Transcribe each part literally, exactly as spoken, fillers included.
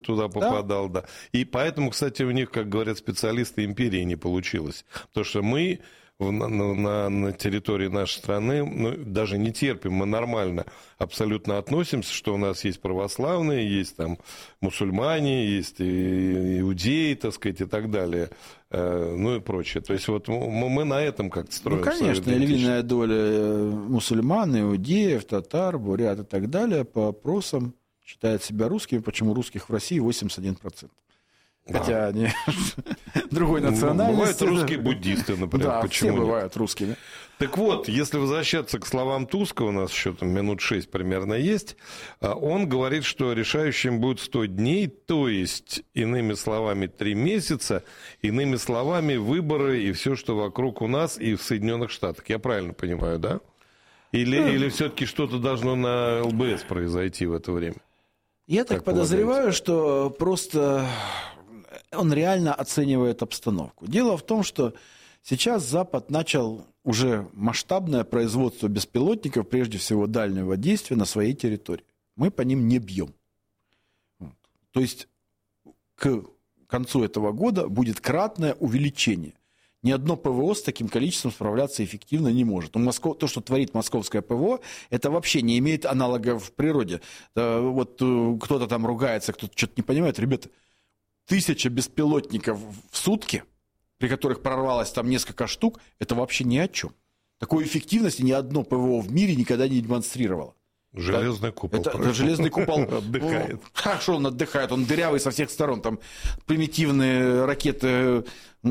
туда попадал, да. да. И поэтому, кстати, у них, как говорят специалисты, империи не получилось. Потому что мы на, на, на территории нашей страны ну, даже не терпим, мы нормально абсолютно относимся, что у нас есть православные, есть там мусульмане, есть и иудеи, так сказать, и так далее, ну и прочее. То есть вот мы на этом как-то строим. Ну, конечно, львиная доля мусульман, иудеев, татар, бурят и так далее по опросам считают себя русскими, почему русских в России восемьдесят один процент. Хотя да. они другой национальности. Бывают русские буддисты, например. Да, почему все нет? бывают русскими. Так вот, если возвращаться к словам Туска, у нас еще там минут шесть примерно есть, он говорит, что решающим будет сто дней, то есть, иными словами, три месяца, иными словами, выборы и все, что вокруг у нас и в Соединенных Штатах. Я правильно понимаю, да? Или, mm. или все-таки что-то должно на ЛБС произойти в это время? Я так подозреваю, что просто он реально оценивает обстановку. Дело в том, что сейчас Запад начал уже масштабное производство беспилотников, прежде всего дальнего действия, на своей территории. Мы по ним не бьем. Вот. То есть к концу этого года будет кратное увеличение. Ни одно ПВО с таким количеством справляться эффективно не может. У Москвы, то, что творит московское ПВО, это вообще не имеет аналога в природе. Вот кто-то там ругается, кто-то что-то не понимает. Ребята, тысяча беспилотников в сутки, при которых прорвалось там несколько штук, это вообще ни о чем. Такой эффективности ни одно ПВО в мире никогда не демонстрировало. Железный купол. Это, это железный купол отдыхает. Хорошо, он отдыхает, он дырявый со всех сторон. Там примитивные ракеты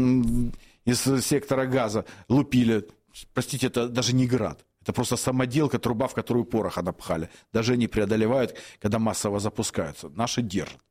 из сектора газа лупили. Простите, это даже не град. Это просто самоделка, труба, в которую пороха напхали. Даже они преодолевают, когда массово запускаются. Наши держат.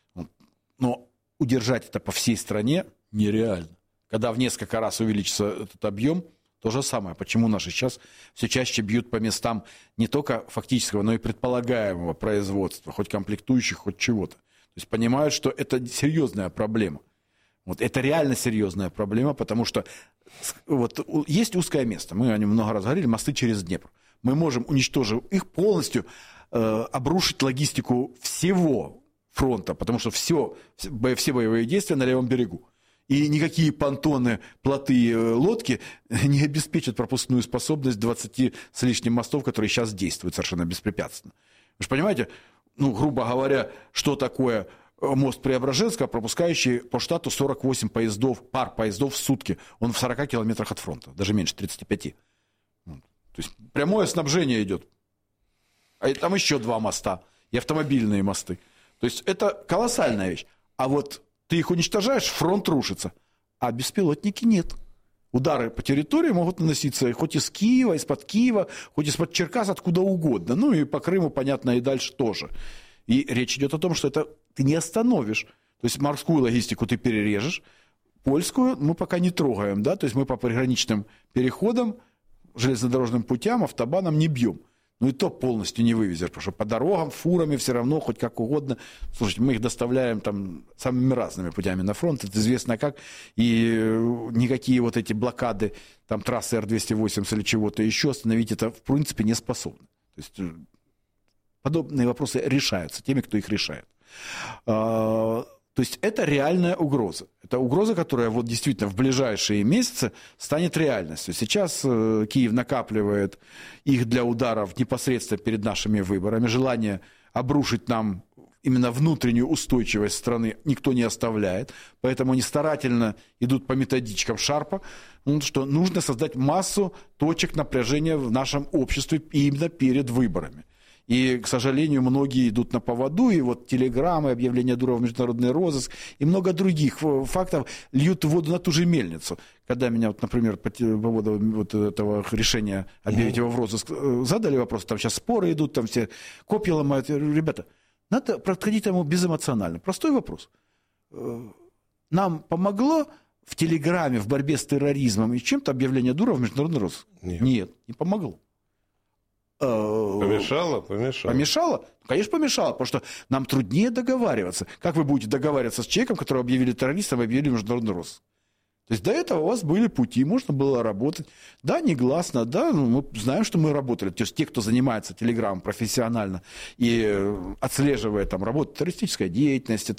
Но удержать это по всей стране нереально. Когда в несколько раз увеличится этот объем, то же самое. Почему наши сейчас все чаще бьют по местам не только фактического, но и предполагаемого производства, хоть комплектующих, хоть чего-то. То есть понимают, что это серьезная проблема. Вот это реально серьезная проблема, потому что вот есть узкое место, мы о нем много раз говорили, мосты через Днепр. Мы можем, уничтожив их, полностью э, обрушить логистику всего фронта, потому что все, все боевые действия на левом берегу. И никакие понтоны, плоты, лодки не обеспечат пропускную способность двадцати с лишним мостов, которые сейчас действуют совершенно беспрепятственно. Вы же понимаете, ну, грубо говоря, что такое мост Преображенска, пропускающий по штату сорок восемь поездов, пар поездов в сутки. Он в сорока километрах от фронта, даже меньше, тридцати пяти. То есть прямое снабжение идет. А там еще два моста и автомобильные мосты. То есть это колоссальная вещь. А вот ты их уничтожаешь, фронт рушится. А беспилотники нет. Удары по территории могут наноситься хоть из Киева, из-под Киева, хоть из-под Черкас, откуда угодно. Ну и по Крыму, понятно, и дальше тоже. И речь идет о том, что это ты не остановишь. То есть морскую логистику ты перережешь, польскую мы пока не трогаем. Да? То есть мы по приграничным переходам, железнодорожным путям, автобанам не бьем. Ну и то полностью не вывезешь, потому что по дорогам, фурами все равно, хоть как угодно. Слушайте, мы их доставляем там самыми разными путями на фронт, это известно как. И никакие вот эти блокады, там трассы Р двести восемьдесят или чего-то еще остановить это в принципе не способны. То есть подобные вопросы решаются теми, кто их решает. То есть это реальная угроза. Это угроза, которая вот действительно в ближайшие месяцы станет реальностью. Сейчас Киев накапливает их для ударов непосредственно перед нашими выборами. Желание обрушить нам именно внутреннюю устойчивость страны никто не оставляет. Поэтому они старательно идут по методичкам Шарпа, что нужно создать массу точек напряжения в нашем обществе именно перед выборами. И, к сожалению, многие идут на поводу, и вот телеграммы, объявления Дурова в международный розыск и много других фактов льют воду на ту же мельницу. Когда меня, вот, например, по поводу вот этого решения объявить его в розыск задали вопрос, там сейчас споры идут, там все копья ломают. Я говорю, ребята, надо подходить к этому безэмоционально. Простой вопрос. Нам помогло в телеграмме, в борьбе с терроризмом и чем-то объявление Дурова в международный розыск? Нет. Нет, не помогло. Помешало? Помешало. Помешало? Конечно, помешало, потому что нам труднее договариваться. Как вы будете договариваться с человеком, которого объявили террористом и объявили международный розыск? То есть до этого у вас были пути, можно было работать. Да, негласно, да, ну, мы знаем, что мы работали. То есть те, кто занимается телеграммом профессионально и отслеживает там работу террористической деятельности,